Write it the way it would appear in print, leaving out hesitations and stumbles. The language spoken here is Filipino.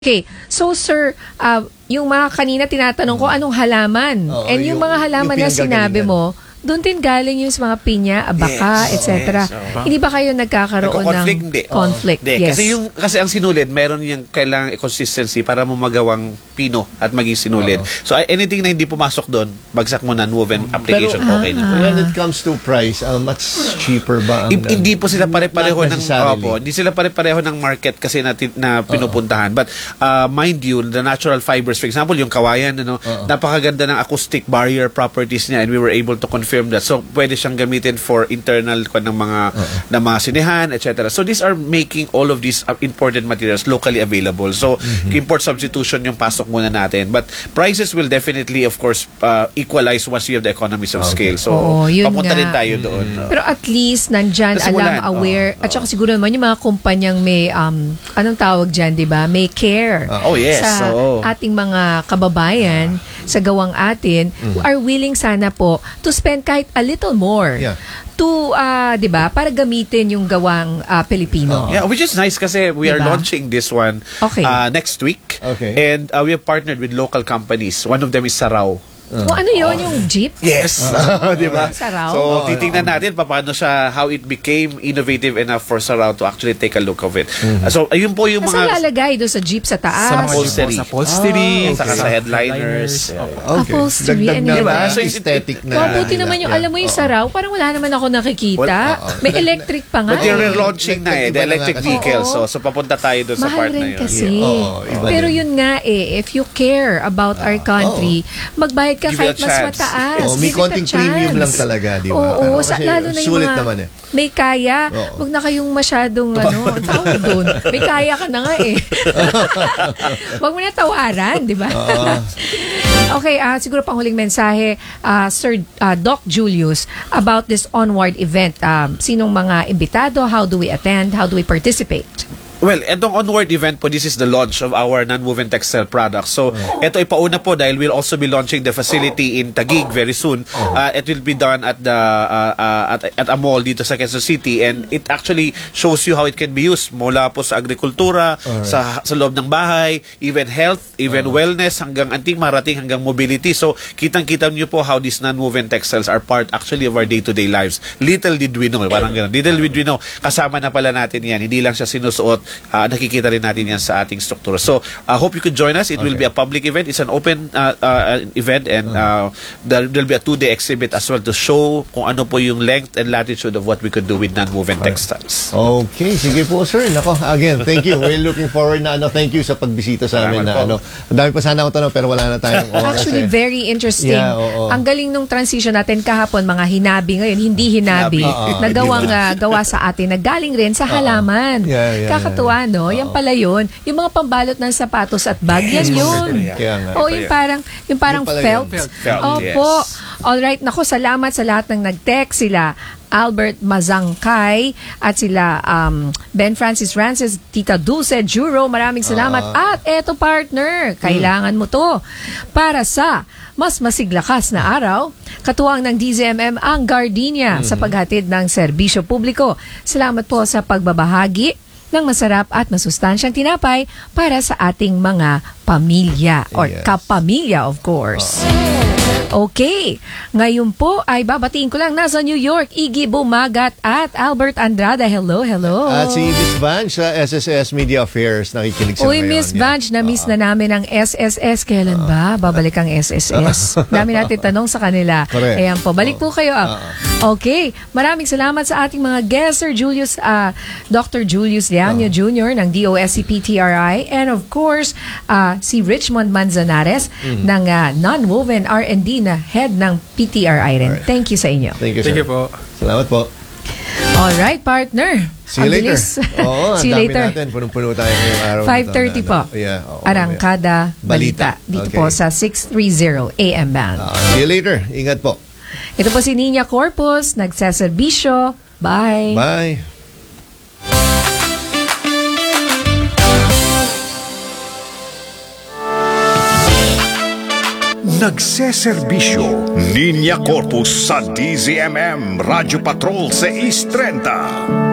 Okay, so sir, yung mga kanina tinatanong ko anong halaman. Oo, And yung mga halaman na sinabi mo, doon din galing yung sa mga pinya, abaka, Yes, etc. yes, Hindi ba kayo nagkakaroon Nagko-conflict, ng hindi. conflict? Hindi. Yes. Kasi ang sinulid, meron yung kailangang consistency para mo magawang pino at maging sinulid. So anything na hindi pumasok doon, bagsak mo na woven application, Pero, okay na. When it comes to price, much cheaper ba ang... Hindi po sila pare-pareho Not ng necessarily. hindi sila pare-pareho ng market kasi na pinupuntahan. But mind you, the natural fibers, for example, yung kawayan, napakaganda ng acoustic barrier properties niya, and we were able to confirm that. So pwede siyang gamitin for internal ng mga sinehan, etc. So these are making all of these imported materials locally available. So import substitution yung pasok muna natin. But prices will definitely, of course, equalize once you have the economies of scale. So yun papunta nga. rin tayo doon. Pero at least nandyan, Nasimulan. aware. At saka siguro naman yung mga kumpanyang may, anong tawag dyan, di ba? May care. Oh, yes. Sa ating mga kababayan, sa gawang atin, who are willing sana po to spend kahit a little more. Yeah. To, di ba, para gamitin yung gawang Pilipino. Yeah, which is nice kasi we are Diba? launching this one next week. Okay. And we have partnered with local companies. One of them is Sarao. Ano yun, yung jeep? Yes. Di ba? Sarao? So, titingnan natin paano siya, how it became innovative enough for Sarao to actually take a look of it. So, ayun po yung Saan mga... lalagay? Doon sa jeep sa taas? Sa upholstery. Sa upholstery. Saka sa headliners. Okay. Upholstery, Dagdag and na diba? so, So, aesthetic na. Mabuti naman yung, alam mo yung Sarao, parang wala naman ako nakikita. May electric pa nga. But you're launching na the electric vehicle. So, papunta tayo doon sa Mahal part na rin yun. kasi. Iba Pero din. yun nga if you care about our country, magbayad ka Give kahit it a mas chance. mataas. May Give it a konting premium chance. lang talaga, di ba? Oo, Kasi lalo na yung sulit mga naman may kaya. Oo. Huwag na kayong masyadong tawag doon. May kaya ka na nga eh. Huwag mo na tawaran, di ba? Okay, siguro panghuling mensahe, Sir Doc Julius, about this Onward event. Sinong mga imbitado? How do we attend? How do we participate? Well, etong Onward event po, this is the launch of our non-woven textile products. So, ito ipauna po dahil we'll also be launching the facility in Taguig very soon. It will be done at the at a mall dito sa Quezon City, and it actually shows you how it can be used mula po sa agrikultura, sa loob ng bahay, even health, even wellness, hanggang anting marating hanggang mobility. So, kitang-kita niyo po how these non-woven textiles are part actually of our day-to-day lives. Little did we know, parang ganun. Little did we know, kasama na pala natin yan. Hindi lang siya sinusuot, nakikita rin natin yan sa ating struktura. So, hope you could join us. It will be a public event. It's an open event, and there'll be a 2-day exhibit as well to show kung ano po yung length and latitude of what we could do with non-woven textiles. Okay, sige po sir. Nako, again, thank you. We're looking forward na thank you sa pagbisita sa amin na Ang dami pa sana akong tanong pero wala na tayong oras. Actually, very interesting. Yeah, oo. Ang galing nung transition natin kahapon, mga hinabi ngayon, hindi hinabi. Nagawang gawa sa atin, nagaling rin sa halaman. Kakatuwa, no? Yan pala yun. Yung mga pambalot ng sapatos at bag, yan yun. Yung parang felt. Opo. Alright, nako, salamat sa lahat ng nag-text. Sila Albert Mazangkay at sila Ben Francis Rances, Tita Dulce Juro, maraming salamat. At eto partner, kailangan mo to para sa mas masiglakas na araw. Katuwang ng DZMM ang Gardenia sa paghatid ng serbisyo publiko. Salamat po sa pagbabahagi ng masarap at masustansyang tinapay para sa ating mga pamilya or kapamilya, of course. Okay, ngayon po ay babatiin ko lang nasa New York, Iggy Bumagat at Albert Andrada. Hello, hello. At si Miss Vanch sa SSS Media Affairs, nakikinig sa Uy, ngayon. Miss Vanch, na-miss na namin ang SSS. Kailan ba? Babalik ang SSS. Dami natin tanong sa kanila. Correct. Ayan po, balik po kayo. Okay, maraming salamat sa ating mga guests, Sir Julius, Dr. Julius Leanio Jr. ng DOSC-PTRI, and of course, si Richmond Manzanares ng Non-Woven R&D na head ng PTRI rin. Thank you sa inyo. Thank you, sir. Thank you po. Salamat po. Alright, partner. See you later. Oo, See you later. natin. Punong-puno tayo ngayong araw. 5:30 po. Yeah, Arangkada Balita. Dito po sa 630 AM band. See you later. Ingat po. Ito po si Nina Corpus, nagsaserbisyo. Bye. Bye. Nagseserbisyo Ninya Corpus sa DZMM Radio Patrol 630.